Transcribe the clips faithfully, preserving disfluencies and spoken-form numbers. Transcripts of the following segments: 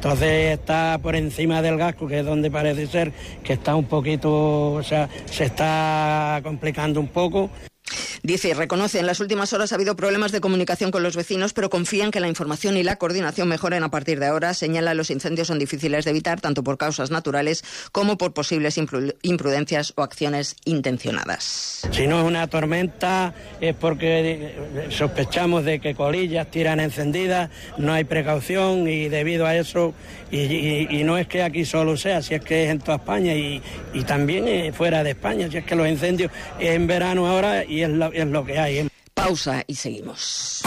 Entonces está por encima del Gasco, que es donde parece ser que está un poquito, o sea, se está complicando un poco. Dice y reconoce, en las últimas horas ha habido problemas de comunicación con los vecinos, pero confía en que la información y la coordinación mejoren a partir de ahora. Señala, los incendios son difíciles de evitar, tanto por causas naturales como por posibles imprudencias o acciones intencionadas. Si no es una tormenta es porque sospechamos de que colillas tiran encendidas, no hay precaución y debido a eso, y, y, y no es que aquí solo sea, si es que es en toda España y, y también fuera de España, si es que los incendios es en verano ahora y es lo, es lo que hay. ¿eh? Pausa y seguimos.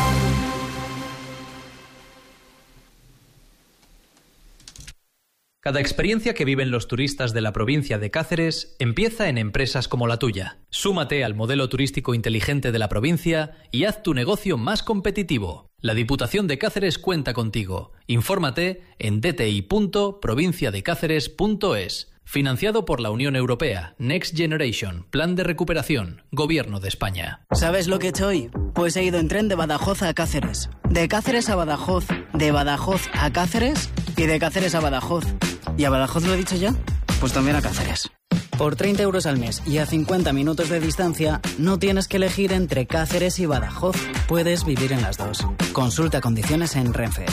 Cada experiencia que viven los turistas de la provincia de Cáceres empieza en empresas como la tuya. Súmate al modelo turístico inteligente de la provincia y haz tu negocio más competitivo. La Diputación de Cáceres cuenta contigo. Infórmate en d t i punto provincia de cáceres punto es. Financiado por la Unión Europea, Next Generation, Plan de Recuperación, Gobierno de España. ¿Sabes lo que he hecho hoy? Pues he ido en tren de Badajoz a Cáceres. De Cáceres a Badajoz, de Badajoz a Cáceres y de Cáceres a Badajoz. ¿Y a Badajoz lo he dicho ya? Pues también a Cáceres. Por treinta euros al mes y a cincuenta minutos de distancia, no tienes que elegir entre Cáceres y Badajoz. Puedes vivir en las dos. Consulta condiciones en Renfe.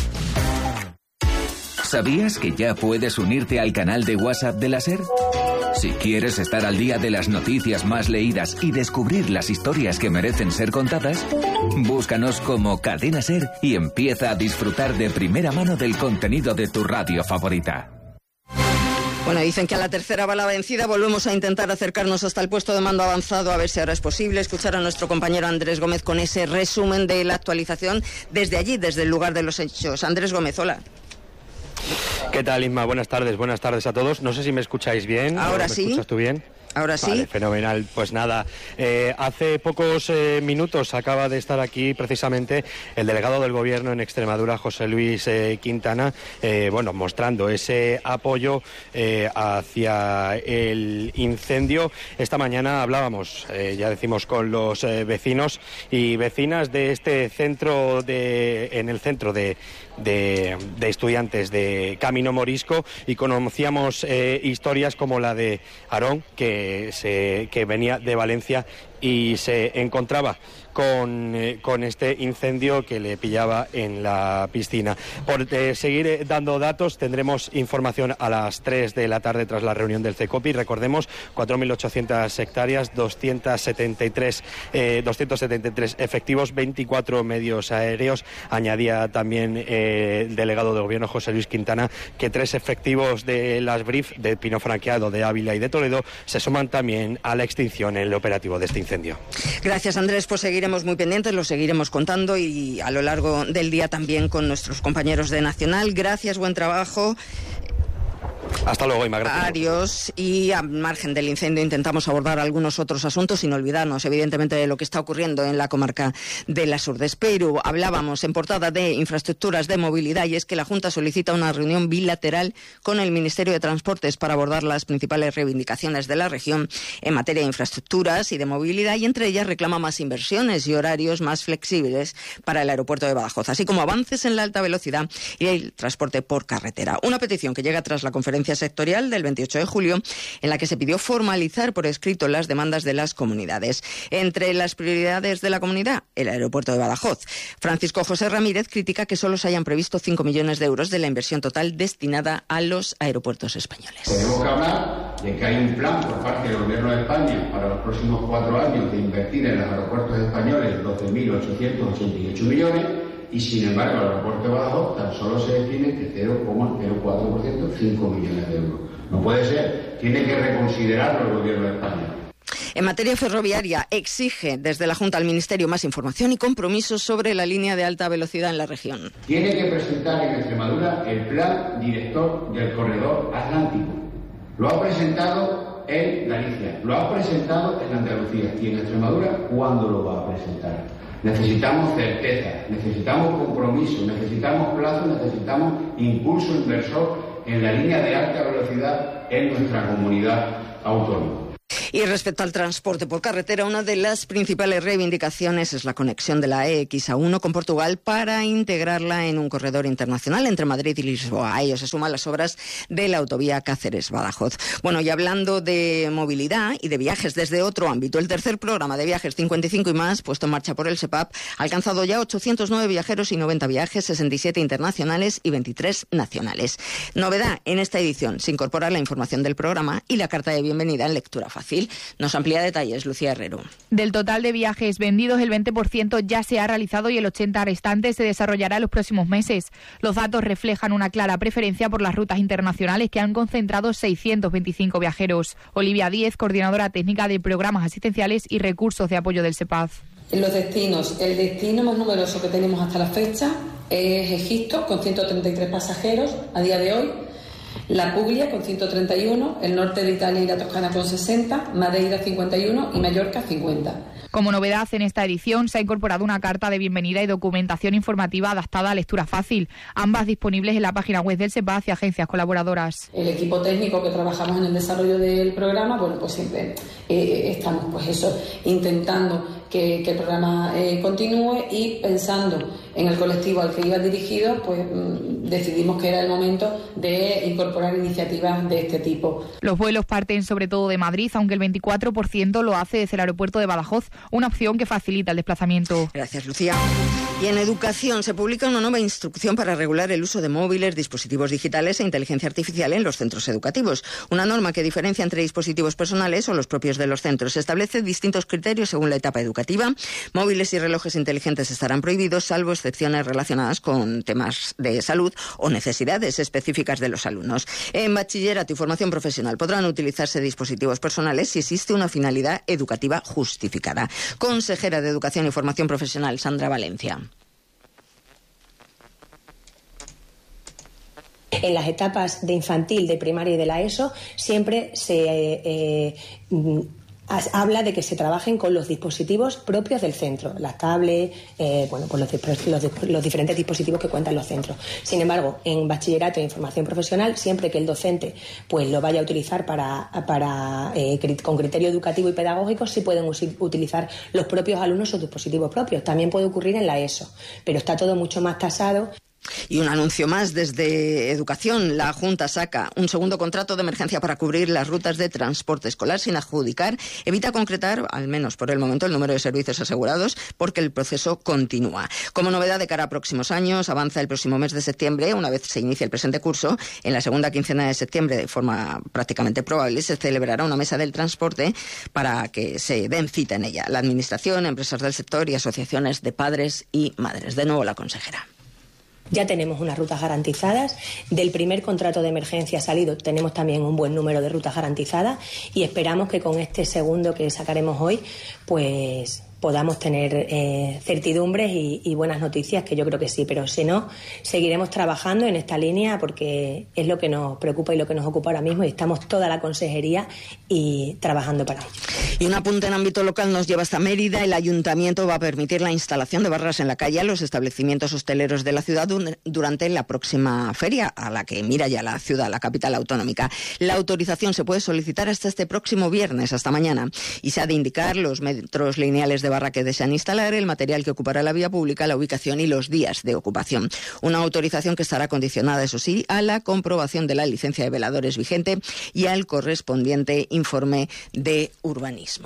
¿Sabías que ya puedes unirte al canal de WhatsApp de la SER? Si quieres estar al día de las noticias más leídas y descubrir las historias que merecen ser contadas, búscanos como Cadena SER y empieza a disfrutar de primera mano del contenido de tu radio favorita. Bueno, dicen que a la tercera va la vencida. Volvemos a intentar acercarnos hasta el puesto de mando avanzado, a ver si ahora es posible escuchar a nuestro compañero Andrés Gómez con ese resumen de la actualización desde allí, desde el lugar de los hechos. Andrés Gómez, hola. ¿Qué tal, Isma? Buenas tardes, buenas tardes a todos. No sé si me escucháis bien. Ahora ¿Me sí. escuchas tú bien? Ahora sí. Vale, fenomenal. Pues nada, eh, hace pocos eh, minutos acaba de estar aquí precisamente el delegado del Gobierno en Extremadura, José Luis eh, Quintana, eh, bueno, mostrando ese apoyo eh, hacia el incendio. Esta mañana hablábamos, eh, ya decimos, con los eh, vecinos y vecinas de este centro, de, en el centro de, de, de estudiantes de Camino Morisco, y conocíamos eh, historias como la de Aarón, que Se, que venía de Valencia y se encontraba con, eh, con este incendio que le pillaba en la piscina. Por eh, seguir eh, dando datos, tendremos información a las tres de la tarde tras la reunión del CECOPI. Recordemos, cuatro mil ochocientas hectáreas, doscientos setenta y tres, eh, doscientos setenta y tres efectivos, veinticuatro medios aéreos. Añadía también eh, el delegado del Gobierno, José Luis Quintana, que tres efectivos de las B R I F, de Pino Franqueado, de Ávila y de Toledo, se suman también a la extinción en el operativo de este incendio. Gracias, Andrés, pues seguiremos muy pendientes, lo seguiremos contando y a lo largo del día también con nuestros compañeros de Nacional. Gracias, buen trabajo. Hasta luego, Ima, gracias. Adiós. Y al margen del incendio intentamos abordar algunos otros asuntos sin olvidarnos, evidentemente, de lo que está ocurriendo en la comarca de Las Urdes. Pero hablábamos en portada de infraestructuras de movilidad, y es que la Junta solicita una reunión bilateral con el Ministerio de Transportes para abordar las principales reivindicaciones de la región en materia de infraestructuras y de movilidad, y entre ellas reclama más inversiones y horarios más flexibles para el aeropuerto de Badajoz, así como avances en la alta velocidad y el transporte por carretera. Una petición que llega tras la conferencia sectorial del veintiocho de julio, en la que se pidió formalizar por escrito las demandas de las comunidades. Entre las prioridades de la comunidad, el aeropuerto de Badajoz. Francisco José Ramírez critica que solo se hayan previsto cinco millones de euros de la inversión total destinada a los aeropuertos españoles. Tenemos que hablar de que hay un plan por parte del Gobierno de España para los próximos cuatro años de invertir en los aeropuertos españoles doce mil ochocientos ochenta y ocho millones, y sin embargo al aeropuerto de Badajoz tan solo se destinen que cero coma cero cuatro por ciento, cinco millones de euros. No puede ser, tiene que reconsiderarlo el Gobierno de España. En materia ferroviaria, exige desde la Junta al Ministerio más información y compromisos sobre la línea de alta velocidad en la región. Tiene que presentar en Extremadura el plan director del corredor atlántico. Lo ha presentado en Galicia, lo ha presentado en Andalucía, y en Extremadura, ¿cuándo lo va a presentar? Necesitamos certeza, necesitamos compromiso, necesitamos plazo, necesitamos impulso inversor en la línea de alta velocidad en nuestra comunidad autónoma. Y respecto al transporte por carretera, una de las principales reivindicaciones es la conexión de la E X A uno con Portugal para integrarla en un corredor internacional entre Madrid y Lisboa. A ello se suman las obras de la autovía Cáceres-Badajoz. Bueno, y hablando de movilidad y de viajes desde otro ámbito, el tercer programa de viajes cincuenta y cinco y más, puesto en marcha por el SEPAP, ha alcanzado ya ochocientos nueve viajeros y noventa viajes, sesenta y siete internacionales y veintitrés nacionales. Novedad en esta edición, se incorpora la información del programa y la carta de bienvenida en lectura fácil. Nos amplía detalles Lucía Herrero. Del total de viajes vendidos, el veinte por ciento ya se ha realizado y el ochenta por ciento restante se desarrollará en los próximos meses. Los datos reflejan una clara preferencia por las rutas internacionales que han concentrado seiscientos veinticinco viajeros. Olivia Díez, coordinadora técnica de programas asistenciales y recursos de apoyo del SEPAF. En los destinos, el destino más numeroso que tenemos hasta la fecha es Egipto, con ciento treinta y tres pasajeros a día de hoy, la Puglia con ciento treinta y uno, el norte de Italia y la Toscana con sesenta, Madeira cincuenta y uno y Mallorca cincuenta. Como novedad en esta edición se ha incorporado una carta de bienvenida y documentación informativa adaptada a lectura fácil, ambas disponibles en la página web del SEPAF y agencias colaboradoras. El equipo técnico que trabajamos en el desarrollo del programa, bueno, pues siempre eh, estamos pues eso, intentando que, que el programa eh, continúe y pensando en el colectivo al que iba dirigido, pues mmm, decidimos que era el momento de incorporar iniciativas de este tipo. Los vuelos parten sobre todo de Madrid, aunque el veinticuatro por ciento lo hace desde el aeropuerto de Badajoz, una opción que facilita el desplazamiento. Gracias, Lucía. Y en educación se publica una nueva instrucción para regular el uso de móviles, dispositivos digitales e inteligencia artificial en los centros educativos. Una norma que diferencia entre dispositivos personales o los propios de los centros. Establece distintos criterios según la etapa educativa. Móviles y relojes inteligentes estarán prohibidos, salvo excepciones relacionadas con temas de salud o necesidades específicas de los alumnos. En bachillerato y formación profesional podrán utilizarse dispositivos personales si existe una finalidad educativa justificada. Consejera de Educación y Formación Profesional, Sandra Valencia. En las etapas de infantil, de primaria y de la ESO, siempre se eh, eh, habla de que se trabajen con los dispositivos propios del centro, las tablets, eh, bueno, pues los, los, los diferentes dispositivos que cuentan los centros. Sin embargo, en bachillerato e información profesional, siempre que el docente pues lo vaya a utilizar para, para eh, con criterio educativo y pedagógico, sí pueden utilizar los propios alumnos sus dispositivos propios. También puede ocurrir en la ESO, pero está todo mucho más tasado. Y un anuncio más desde Educación. La Junta saca un segundo contrato de emergencia para cubrir las rutas de transporte escolar sin adjudicar. Evita concretar, al menos por el momento, el número de servicios asegurados porque el proceso continúa. Como novedad de cara a próximos años, avanza el próximo mes de septiembre, una vez se inicie el presente curso. En la segunda quincena de septiembre, de forma prácticamente probable, se celebrará una mesa del transporte para que se den cita en ella. La Administración, empresas del sector y asociaciones de padres y madres. De nuevo la consejera. Ya tenemos unas rutas garantizadas. Del primer contrato de emergencia salido tenemos también un buen número de rutas garantizadas y esperamos que con este segundo que sacaremos hoy, pues podamos tener eh, certidumbres y, y buenas noticias, que yo creo que sí, pero si no, seguiremos trabajando en esta línea porque es lo que nos preocupa y lo que nos ocupa ahora mismo y estamos toda la consejería y trabajando para ello. Y un apunte en ámbito local nos lleva hasta Mérida. El ayuntamiento va a permitir la instalación de barras en la calle a los establecimientos hosteleros de la ciudad durante la próxima feria, a la que mira ya la ciudad, la capital autonómica. La autorización se puede solicitar hasta este próximo viernes, hasta mañana, y se ha de indicar los metros lineales de barra que desean instalar, el material que ocupará la vía pública, la ubicación y los días de ocupación. Una autorización que estará condicionada, eso sí, a la comprobación de la licencia de veladores vigente y al correspondiente informe de urbanismo.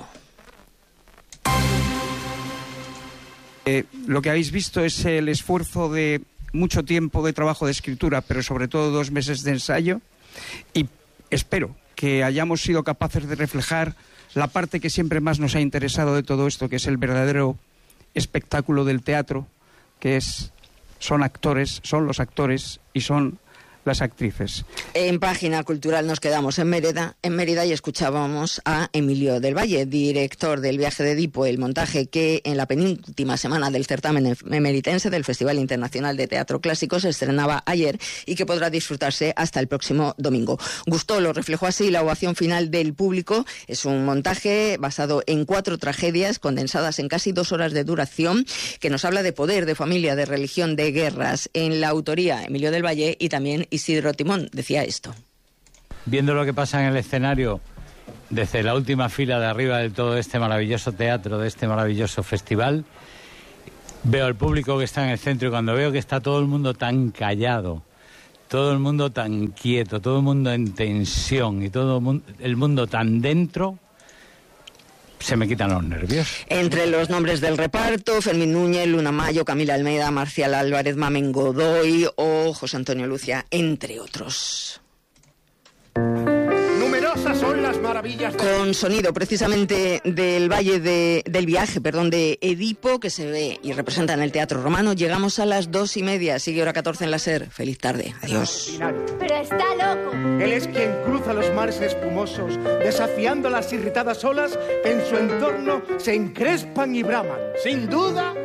Eh, lo que habéis visto es el esfuerzo de mucho tiempo de trabajo de escritura, pero sobre todo dos meses de ensayo, y espero que hayamos sido capaces de reflejar la parte que siempre más nos ha interesado de todo esto, que es el verdadero espectáculo del teatro, que es son actores, son los actores y son las actrices. En Página Cultural nos quedamos en Mérida, en Mérida y escuchábamos a Emilio del Valle, director del Viaje de Edipo, el montaje que en la penúltima semana del certamen emeritense del Festival Internacional de Teatro Clásico se estrenaba ayer y que podrá disfrutarse hasta el próximo domingo. Gustó, lo reflejó así la ovación final del público. Es un montaje basado en cuatro tragedias condensadas en casi dos horas de duración, que nos habla de poder, de familia, de religión, de guerras. En la autoría, Emilio del Valle y también Isidro Timón decía esto. Viendo lo que pasa en el escenario desde la última fila de arriba de todo este maravilloso teatro, de este maravilloso festival, veo al público que está en el centro y cuando veo que está todo el mundo tan callado, todo el mundo tan quieto, todo el mundo en tensión y todo el mundo tan dentro, se me quitan los nervios. Entre los nombres del reparto, Fermín Núñez, Luna Mayo, Camila Almeida, Marcial Álvarez, Mamen Godoy o José Antonio Lucia, entre otros. Numerosas son las maravillas de... Con sonido precisamente del Valle de, del Viaje, perdón, de Edipo, que se ve y representa en el Teatro Romano. Llegamos a las dos y media, sigue hora catorce en la SER. Feliz tarde, adiós. Pero está loco. Él es quien cruza los mares espumosos, desafiando las irritadas olas que en su entorno se encrespan y braman. Sin duda...